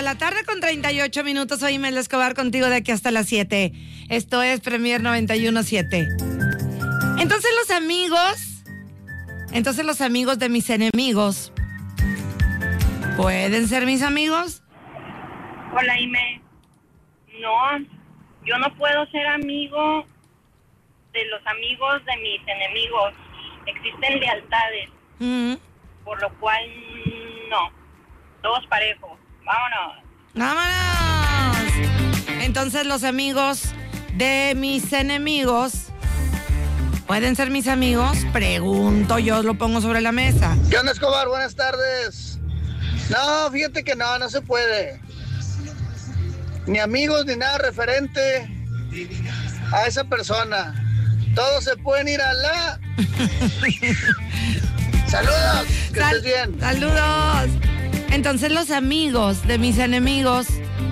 la tarde con 38 minutos. Soy Imelda Escobar contigo de aquí hasta las 7. Esto es Premier 91.7. Entonces los amigos de mis enemigos ¿pueden ser mis amigos? Hola, Ime. No, yo no puedo ser amigo de los amigos de mis enemigos. Existen lealtades, por lo cual no. Todos parejos. Vámonos. ¡Vámonos! Entonces los amigos de mis enemigos ¿pueden ser mis amigos? Pregunto, yo lo pongo sobre la mesa. ¿Qué onda, Escobar? Buenas tardes. No, fíjate que no se puede. Ni amigos ni nada referente a esa persona. Todos se pueden ir a la... ¡Saludos! Que estés bien. ¡Saludos! Entonces los amigos de mis enemigos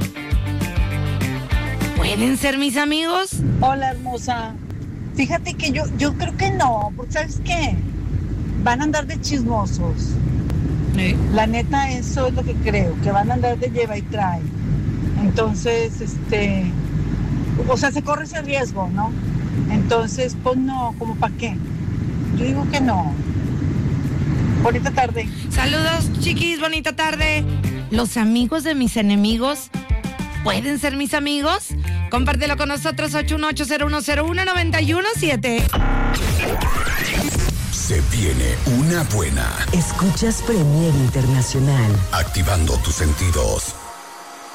¿pueden ser mis amigos? Hola, hermosa. Fíjate que yo creo que no, porque ¿sabes qué? Van a andar de chismosos. Sí. La neta, eso es lo que creo, que van a andar de lleva y trae. Entonces, o sea, se corre ese riesgo, ¿no? Entonces, pues no, ¿como para qué? Yo digo que no. Bonita tarde. Saludos, chiquis, bonita tarde. ¿Los amigos de mis enemigos pueden ser mis amigos? Compártelo con nosotros, 818-101-917. Se viene una buena. Escuchas Premier Internacional. Activando tus sentidos.